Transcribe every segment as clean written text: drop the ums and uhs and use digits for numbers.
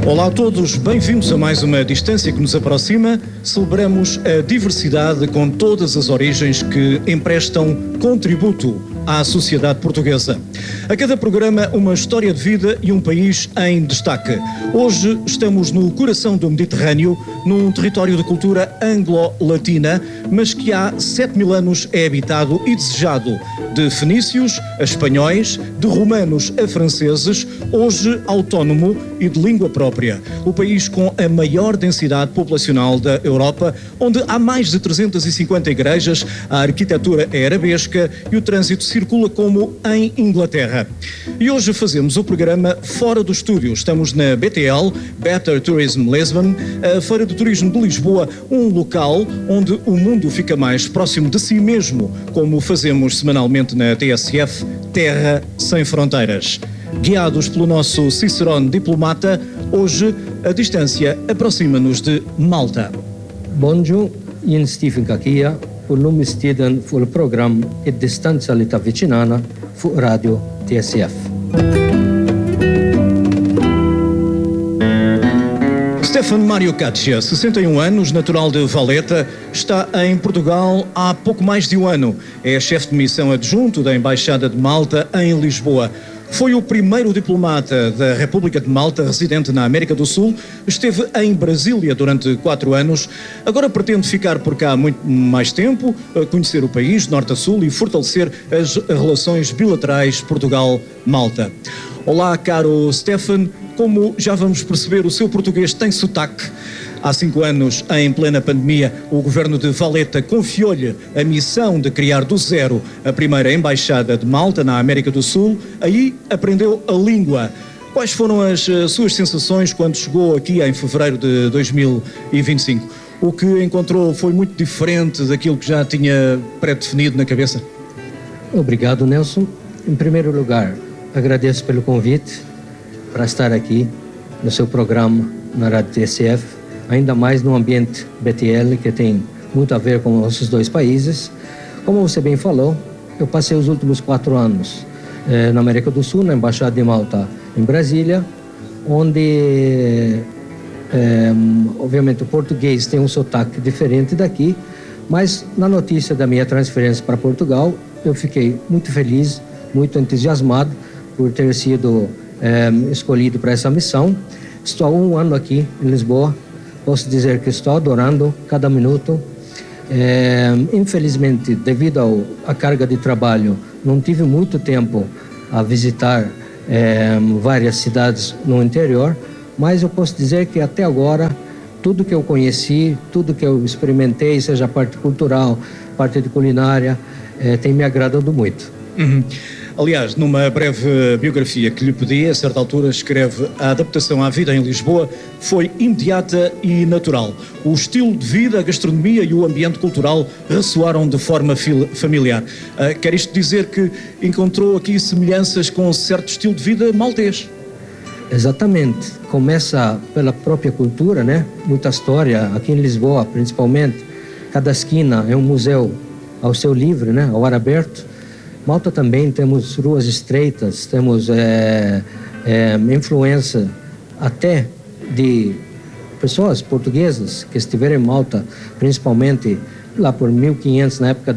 Olá a todos, bem-vindos a mais uma distância que nos aproxima. Celebramos a diversidade com todas as origens que emprestam contributo à sociedade portuguesa. A cada programa, uma história de vida e um país em destaque. Hoje estamos no coração do Mediterrâneo, num território de cultura anglo-latina, mas que há 7.000 anos é habitado e desejado. De fenícios a espanhóis, de romanos a franceses, hoje autónomo e de língua própria. O país com a maior densidade populacional da Europa, onde há mais de 350 igrejas, a arquitetura é arabesca e o trânsito circula como em Inglaterra. E hoje fazemos o programa fora do estúdio. Estamos na BTL, Better Tourism Lisbon, a Feira de Turismo de Lisboa, um local onde o mundo fica mais próximo de si mesmo, como fazemos semanalmente na TSF, Terra Sem Fronteiras. Guiados pelo nosso Cicerone diplomata, hoje a distância aproxima-nos de Malta. Bonjour, in Stephen Kakia, por nome Stiden for o programa e distância lita vicinana fu Radio TSF. Stefan Mário Caccia, 61 anos, natural de Valeta, está em Portugal há pouco mais de um ano. É chefe de missão adjunto da Embaixada de Malta em Lisboa. Foi o primeiro diplomata da República de Malta residente na América do Sul. Esteve em Brasília durante 4 anos. Agora pretende ficar por cá muito mais tempo, conhecer o país de norte a sul e fortalecer as relações bilaterais Portugal-Malta. Olá, caro Stefan. Como já vamos perceber, o seu português tem sotaque. Há 5 anos, em plena pandemia, o governo de Valeta confiou-lhe a missão de criar do zero a primeira embaixada de Malta na América do Sul. Aí aprendeu a língua. Quais foram as suas sensações quando chegou aqui em fevereiro de 2025? O que encontrou foi muito diferente daquilo que já tinha pré-definido na cabeça? Obrigado, Nelson. Em primeiro lugar, agradeço pelo convite para estar aqui no seu programa na Rádio TSF. Ainda mais no ambiente BTL, que tem muito a ver com nossos dois países. Como você bem falou, eu passei os últimos 4 anos na América do Sul, na Embaixada de Malta, em Brasília, onde, obviamente, o português tem um sotaque diferente daqui, mas na notícia da minha transferência para Portugal, eu fiquei muito feliz, muito entusiasmado por ter sido escolhido para essa missão. Estou há 1 ano aqui em Lisboa. Posso dizer que estou adorando cada minuto. Infelizmente, devido à carga de trabalho, não tive muito tempo a visitar várias cidades no interior, mas eu posso dizer que até agora, tudo que eu conheci, tudo que eu experimentei, seja a parte cultural, parte de culinária, tem me agradado muito. Uhum. Aliás, numa breve biografia que lhe pedi, a certa altura escreve: a adaptação à vida em Lisboa foi imediata e natural. O estilo de vida, a gastronomia e o ambiente cultural ressoaram de forma familiar. Quer isto dizer que encontrou aqui semelhanças com um certo estilo de vida maltês? Exatamente. Começa pela própria cultura, né? Muita história, aqui em Lisboa principalmente. Cada esquina é um museu ao seu livre, né? Ao ar aberto. Malta também temos ruas estreitas, temos influência até de pessoas portuguesas que estiveram em Malta, principalmente lá por 1500, na época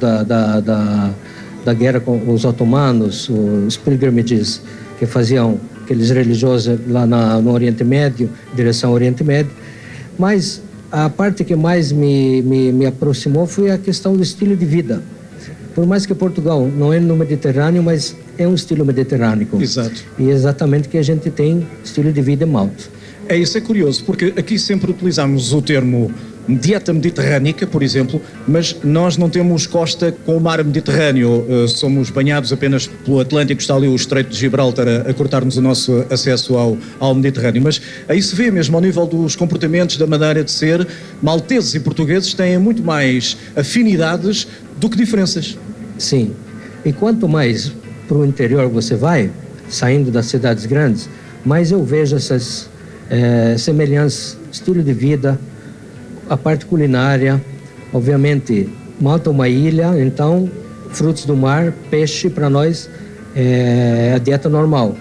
da guerra com os otomanos, os pilgrimages que faziam aqueles religiosos lá no Oriente Médio, direção ao Oriente Médio. Mas a parte que mais me aproximou foi a questão do estilo de vida. Por mais que Portugal não é no Mediterrâneo, mas é um estilo mediterrâneo. Exato. E é exatamente que a gente tem estilo de vida em Malta. Isso é curioso, porque aqui sempre utilizamos o termo dieta mediterrânica, por exemplo, mas nós não temos costa com o mar Mediterrâneo. Somos banhados apenas pelo Atlântico, está ali o Estreito de Gibraltar a cortar-nos o nosso acesso ao Mediterrâneo. Mas aí se vê mesmo ao nível dos comportamentos, da maneira de ser, malteses e portugueses têm muito mais afinidades do que diferenças. Sim, e quanto mais para o interior você vai, saindo das cidades grandes, mais eu vejo essas semelhanças, estilo de vida, a parte culinária. Obviamente, Malta é uma ilha, então frutos do mar, peixe para nós é a dieta normal.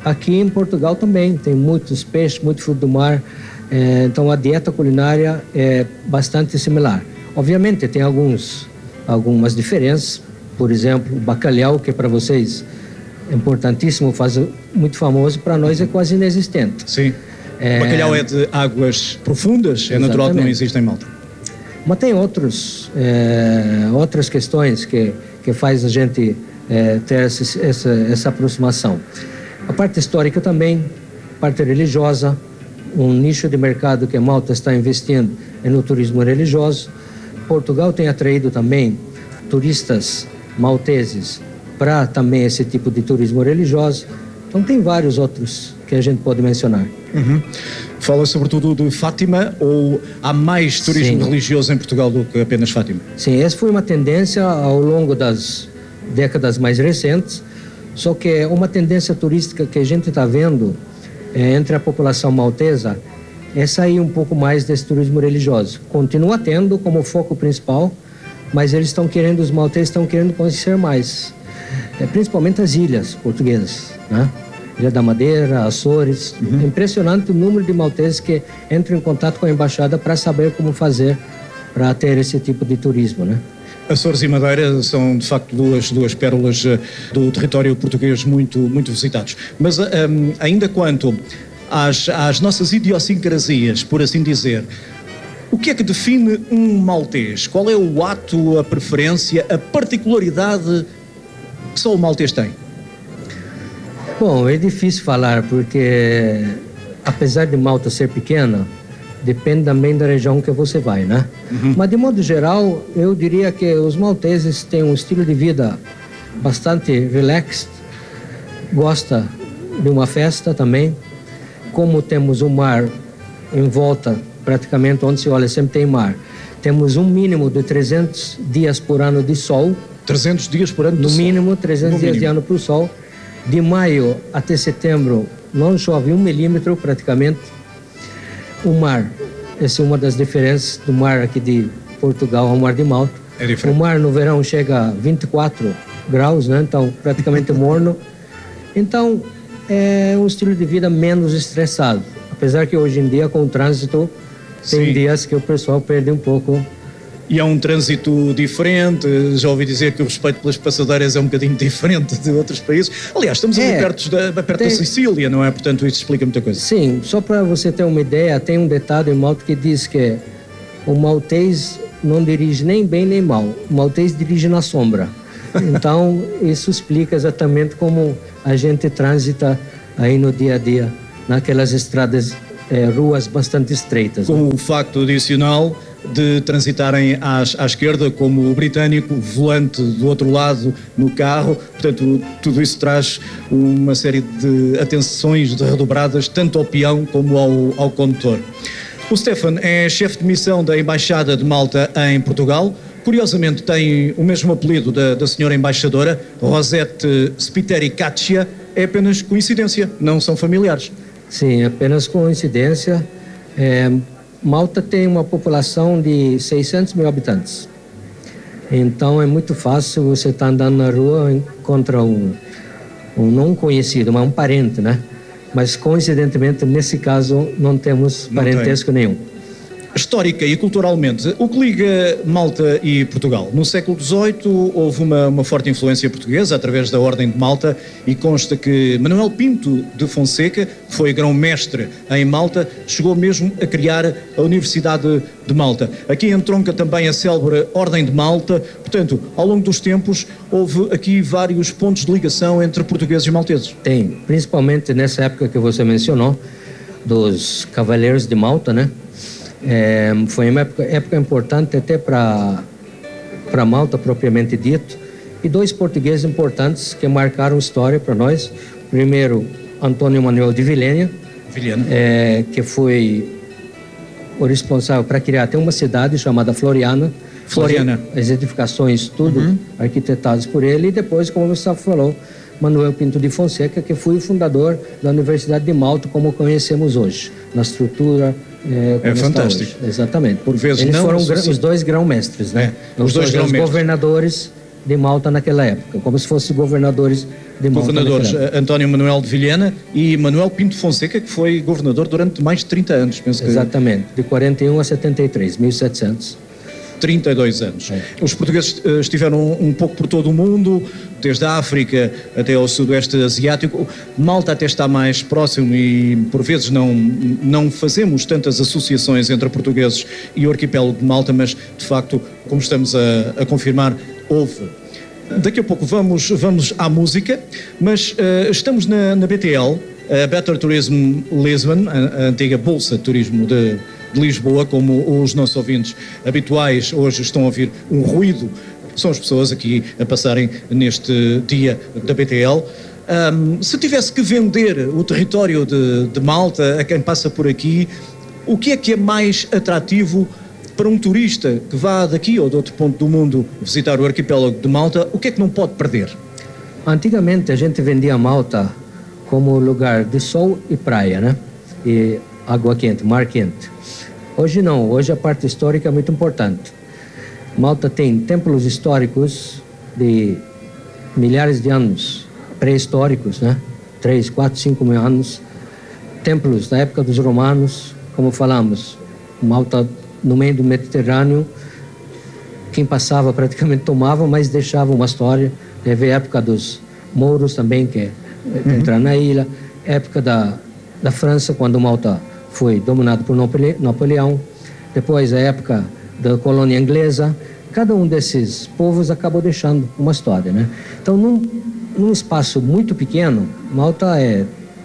Aqui em Portugal também tem muitos peixes, muito fruto do mar, então a dieta culinária é bastante similar. Obviamente tem algumas diferenças, por exemplo, o bacalhau, que para vocês é importantíssimo, muito famoso, para nós é quase inexistente. Sim, o bacalhau é de águas profundas, é natural que não existe em Malta. Mas tem outras questões que faz a gente ter essa aproximação. A parte histórica também, a parte religiosa, um nicho de mercado que Malta está investindo é no turismo religioso. Portugal tem atraído também turistas malteses para também esse tipo de turismo religioso. Então tem vários outros que a gente pode mencionar. Uhum. Fala sobretudo de Fátima, ou há mais turismo religioso em Portugal do que apenas Fátima? Sim, essa foi uma tendência ao longo das décadas mais recentes, só que é uma tendência turística que a gente está vendo entre a população maltesa é sair um pouco mais desse turismo religioso. Continua tendo como foco principal, mas os malteses estão querendo conhecer mais, principalmente as ilhas portuguesas, né? Ilha da Madeira, Açores. É impressionante o número de malteses que entram em contato com a embaixada para saber como fazer para ter esse tipo de turismo, né? Açores e Madeira são, de facto, duas pérolas do território português muito visitados. Mas ainda quanto às nossas idiosincrasias, por assim dizer, o que é que define um maltês? Qual é o ato, a preferência, a particularidade que só o maltês tem? Bom, é difícil falar porque, apesar de Malta ser pequena, depende também da região que você vai, né? Mas, de modo geral, eu diria que os malteses têm um estilo de vida bastante relaxed, gosta de uma festa também. Como temos um mar em volta, praticamente onde se olha sempre tem mar, temos um mínimo de 300 dias por ano de sol. 300 dias por ano de sol? No mínimo, 300 dias de ano para o sol. De maio até setembro não chove 1 milímetro praticamente. O mar, essa é uma das diferenças do mar aqui de Portugal ao mar de Malta. É diferente. O mar no verão chega a 24 graus, né? Então praticamente morno. Então é um estilo de vida menos estressado. Apesar que hoje em dia com o trânsito tem dias que o pessoal perde um pouco. E é um trânsito diferente, já ouvi dizer que o respeito pelas passadeiras é um bocadinho diferente de outros países. Aliás, estamos ali perto da Sicília, não é? Portanto, isso explica muita coisa. Sim, só para você ter uma ideia, tem um ditado em Malta que diz que o maltês não dirige nem bem nem mal, o maltês dirige na sombra. Então, isso explica exatamente como a gente transita aí no dia a dia, naquelas estradas, ruas bastante estreitas. Com o facto adicional de transitarem à esquerda, como o britânico, volante do outro lado no carro. Portanto, tudo isso traz uma série de atenções redobradas, tanto ao peão como ao condutor. O Stefan é chefe de missão da Embaixada de Malta em Portugal. Curiosamente, tem o mesmo apelido da senhora embaixadora, Rosette Spiteri Caccia. É apenas coincidência, não são familiares. Sim, apenas coincidência. Malta tem uma população de 600 mil habitantes. Então é muito fácil você estar andando na rua e encontrar um não conhecido, mas um parente, né? Mas coincidentemente, nesse caso, não temos parentesco nenhum. Histórica e culturalmente, o que liga Malta e Portugal? No século XVIII houve uma forte influência portuguesa através da Ordem de Malta e consta que Manuel Pinto de Fonseca, que foi grão-mestre em Malta, chegou mesmo a criar a Universidade de Malta. Aqui entronca também a célebre Ordem de Malta. Portanto, ao longo dos tempos, houve aqui vários pontos de ligação entre portugueses e malteses. Tem, principalmente nessa época que você mencionou, dos Cavaleiros de Malta, né? Foi uma época importante até para Malta, propriamente dito, e dois portugueses importantes que marcaram história para nós. Primeiro, Antônio Manuel de Vilhena, que foi o responsável para criar até uma cidade chamada Floriana. As edificações, tudo arquitetadas por ele. E depois, como você falou, Manuel Pinto de Fonseca, que foi o fundador da Universidade de Malta, como conhecemos hoje, na estrutura. É fantástico. Exatamente. Por vezes eles não, foram os dois grão-mestres, né? Os dois grão-mestres. Governadores de Malta naquela época, como se fossem governadores de Malta. Governadores António Manuel de Vilhena e Manuel Pinto Fonseca, que foi governador durante mais de 30 anos, penso que... Exatamente, de 41 a 73, 1700. 32 anos. Os portugueses estiveram um pouco por todo o mundo, desde a África até ao sudoeste asiático. Malta até está mais próximo e, por vezes, não fazemos tantas associações entre portugueses e o arquipélago de Malta, mas, de facto, como estamos a confirmar, houve. Daqui a pouco vamos à música, mas estamos na BTL, a Better Tourism Lisbon, a antiga Bolsa de Turismo de Lisboa, como os nossos ouvintes habituais hoje estão a ouvir um ruído, são as pessoas aqui a passarem neste dia da BTL. Se tivesse que vender o território de Malta a quem passa por aqui, o que é mais atrativo para um turista que vá daqui ou de outro ponto do mundo visitar o arquipélago de Malta? O que é que não pode perder? Antigamente a gente vendia Malta como lugar de sol e praia, né? E água quente, mar quente. Hoje não, hoje a parte histórica é muito importante. Malta tem templos históricos de milhares de anos, pré-históricos, né? 3, 4, 5 mil anos. Templos da época dos romanos, como falamos, Malta no meio do Mediterrâneo, quem passava praticamente tomava, mas deixava uma história. Teve a época dos mouros também, que entraram na ilha, época da França, quando Malta foi dominado por Napoleão, depois a época da colônia inglesa. Cada um desses povos acabou deixando uma história, né? Então, num espaço muito pequeno, Malta é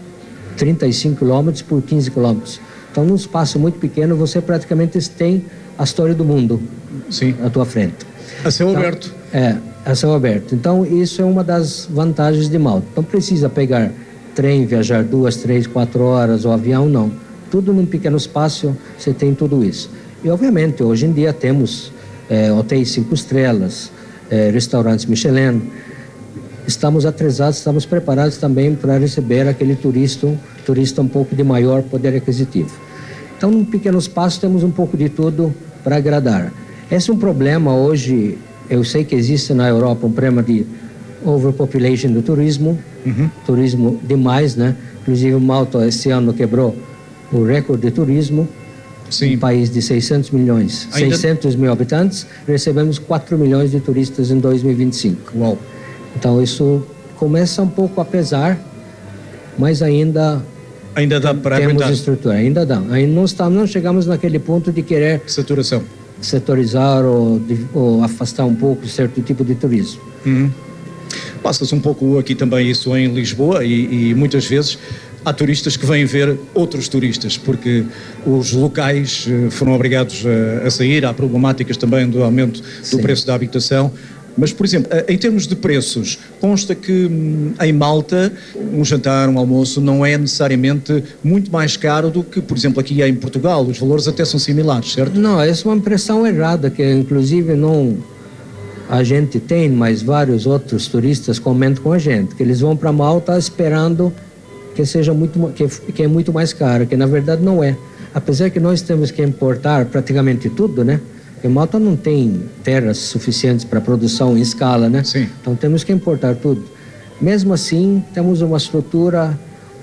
35 quilômetros por 15 quilômetros. Então, num espaço muito pequeno, você praticamente tem a história do mundo. Sim. À tua frente. A céu aberto. A céu aberto. Então, isso é uma das vantagens de Malta. Não precisa pegar trem, viajar 2, 3, 4 horas, ou avião, não. Tudo num pequeno espaço, você tem tudo isso. E, obviamente, hoje em dia temos hotéis 5 estrelas, restaurantes Michelin. Estamos atrasados, estamos preparados também para receber aquele turista um pouco de maior poder aquisitivo. Então, num pequeno espaço, temos um pouco de tudo para agradar. Esse é um problema hoje, eu sei que existe na Europa um problema de overpopulation do turismo, turismo demais, né? Inclusive, Malta, esse ano, quebrou o recorde de turismo. Sim. Um país de 600 milhões, 600 mil habitantes, recebemos 4 milhões de turistas em 2025. Uau! Então, isso começa um pouco a pesar, mas ainda dá para temos aguentar. Estrutura, ainda dá. Ainda não chegamos naquele ponto de querer setorizar ou afastar um pouco certo tipo de turismo. Passa-se um pouco aqui também isso em Lisboa e muitas vezes há turistas que vêm ver outros turistas, porque os locais foram obrigados a sair. Há problemáticas também do aumento do preço da habitação. Mas, por exemplo, em termos de preços, consta que em Malta um jantar, um almoço não é necessariamente muito mais caro do que, por exemplo, aqui em Portugal. Os valores até são similares, certo? Não, essa é uma impressão errada, que inclusive não a gente tem, mas vários outros turistas comentam com a gente, que eles vão para Malta esperando que seja que é muito mais caro, que na verdade não é. Apesar que nós temos que importar praticamente tudo, né? Porque Malta não tem terras suficientes para produção em escala, né? Sim. Então temos que importar tudo. Mesmo assim, temos uma estrutura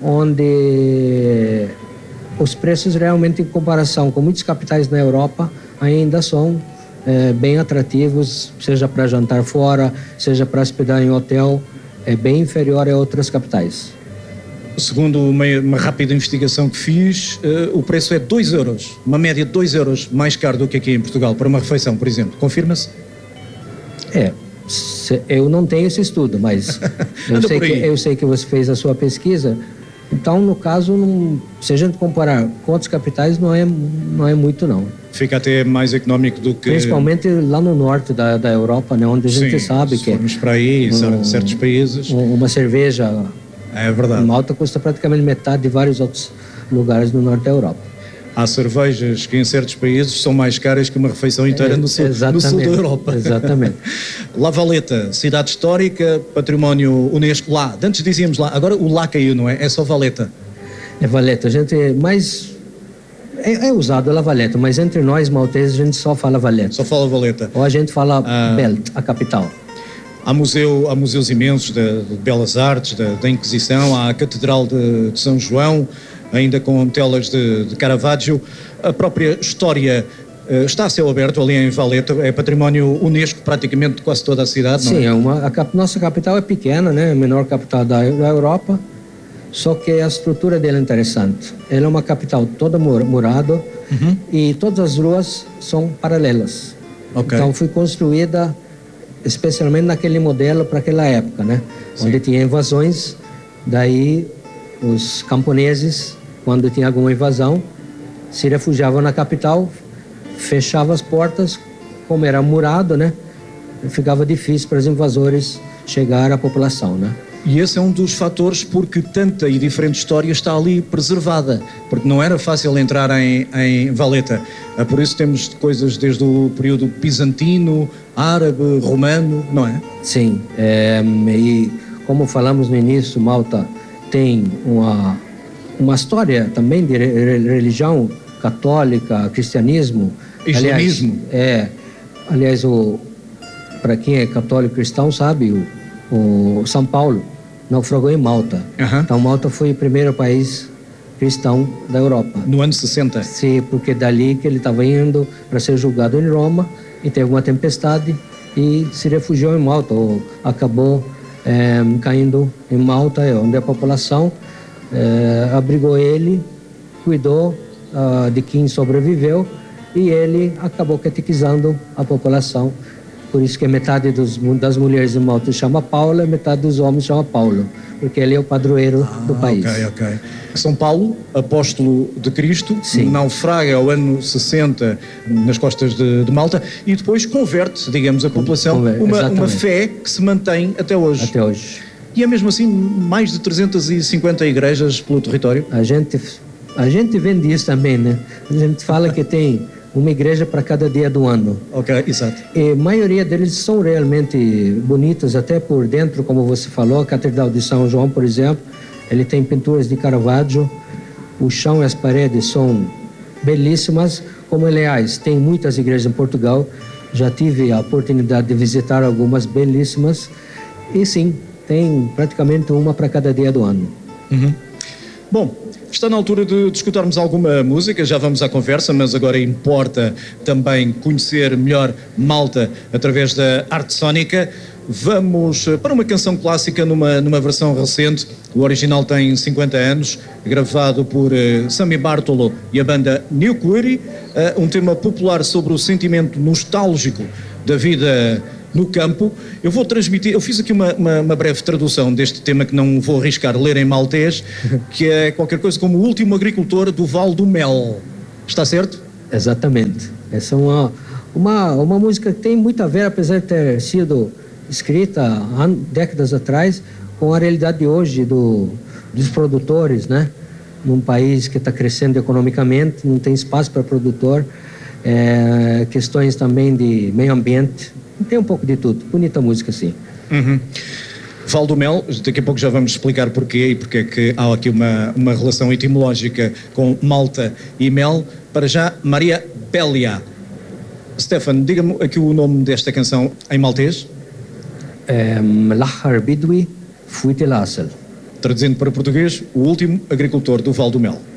onde os preços realmente, em comparação com muitas capitais na Europa, ainda são bem atrativos, seja para jantar fora, seja para hospedar em hotel, é bem inferior a outras capitais. Segundo uma rápida investigação que fiz, o preço é 2 euros, uma média de 2 euros mais caro do que aqui em Portugal, para uma refeição, por exemplo. Confirma-se? Eu não tenho esse estudo, mas eu sei que você fez a sua pesquisa. Então, no caso, se a gente comparar com outras capitais, não é muito, não. Fica até mais económico do que... Principalmente lá no norte da Europa, né, onde a gente sabe que... Formos para aí, certos países... Uma cerveja... É verdade. Malta custa praticamente metade de vários outros lugares no norte da Europa. Há cervejas que em certos países são mais caras que uma refeição inteira no sul da Europa. Exatamente. La Valeta, cidade histórica, património Unesco, lá. Antes dizíamos lá, agora o lá caiu, não é? É só Valeta. É Valeta, a gente mais... É usado a La Valeta, mas entre nós malteses a gente só fala Valeta. Só fala Valeta. Ou a gente fala Belt, a capital. Há museus imensos de Belas Artes, da Inquisição, há a Catedral de São João, ainda com telas de Caravaggio. A própria história está a céu aberto ali em Valletta, é património Unesco praticamente de quase toda a cidade, não é? Sim, nossa capital é pequena, né? A menor capital da Europa, só que a estrutura dela é interessante. Ela é uma capital toda murada e todas as ruas são paralelas. Okay. Então foi construída especialmente naquele modelo para aquela época, né? Sim. Onde tinha invasões, daí os camponeses, quando tinha alguma invasão, se refugiavam na capital, fechavam as portas, como era murado, né? Ficava difícil para os invasores chegar à população, né? E esse é um dos fatores porque tanta e diferente história está ali preservada, porque não era fácil entrar em Valletta. Por isso temos coisas desde o período bizantino, árabe, romano, não é? Sim, e como falamos no início, Malta tem uma história também de religião católica, cristianismo. Islamismo. Aliás, para quem é católico cristão sabe, o São Paulo naufragou em Malta. Então Malta foi o primeiro país cristão da Europa. No ano 60? Sim, porque dali que ele estava indo para ser julgado em Roma e teve uma tempestade e se refugiou em Malta, ou acabou caindo em Malta, onde a população abrigou ele, cuidou de quem sobreviveu e ele acabou catequizando a população. Por isso que metade das mulheres de Malta chama Paula, metade dos homens chama Paulo, porque ele é o padroeiro do país. Ok. São Paulo, apóstolo de Cristo, sim, naufraga ao ano 60 nas costas de Malta e depois converte, digamos, a população, uma fé que se mantém até hoje. Até hoje. E é mesmo assim mais de 350 igrejas pelo território? A gente vende isso também, né? A gente fala que tem uma igreja para cada dia do ano. Ok, exato. E a maioria deles são realmente bonitas, até por dentro, como você falou, a Catedral de São João, por exemplo, ele tem pinturas de Caravaggio, o chão e as paredes são belíssimas, como aliás, tem muitas igrejas em Portugal, já tive a oportunidade de visitar algumas belíssimas, e sim, tem praticamente uma para cada dia do ano. Bom, está na altura de escutarmos alguma música, já vamos à conversa, mas agora importa também conhecer melhor Malta através da arte sónica. Vamos para uma canção clássica numa versão recente, o original tem 50 anos, gravado por Sami Bartolo e a banda New Query, um tema popular sobre o sentimento nostálgico da vida no campo. Eu vou transmitir, eu fiz aqui uma breve tradução deste tema que não vou arriscar ler em maltês, que é qualquer coisa como o último agricultor do Val do Mel. Está certo? Exatamente. Essa é uma música que tem muito a ver, apesar de ter sido escrita há décadas atrás, com a realidade de hoje dos produtores, né? Num país que está crescendo economicamente, não tem espaço para produtor, questões também de meio ambiente. Tem um pouco de tudo. Bonita música, sim. Val do Mel, daqui a pouco já vamos explicar porquê e porque é que há aqui uma relação etimológica com Malta e mel. Para já, Maria Bélia. Stefan, diga-me aqui o nome desta canção em maltês. Mlahar Bidwi Fuite Lassel. Traduzindo para português, o último agricultor do Val do Mel.